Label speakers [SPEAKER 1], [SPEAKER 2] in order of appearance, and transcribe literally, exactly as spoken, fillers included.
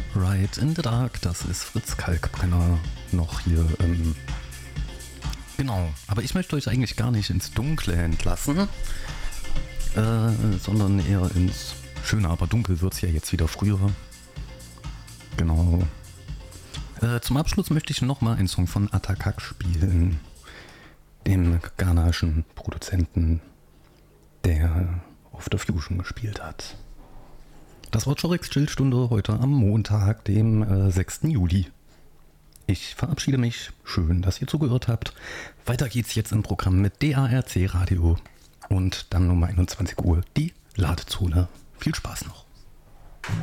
[SPEAKER 1] Right in the Dark, das ist Fritz Kalkbrenner noch hier. Ähm, genau, aber ich möchte euch eigentlich gar nicht ins Dunkle entlassen, äh, sondern eher ins Schöne, aber dunkel wird es ja jetzt wieder früher. Genau. Äh, zum Abschluss möchte ich nochmal einen Song von Atakak spielen, dem ghanaischen Produzenten, der auf der Fusion gespielt hat. Das war Jorix Chillstunde heute am Montag, dem äh, sechsten Juli. Ich verabschiede mich. Schön, dass ihr zugehört habt. Weiter geht's jetzt im Programm mit D A R C Radio und dann um einundzwanzig Uhr die Ladezone. Viel Spaß noch.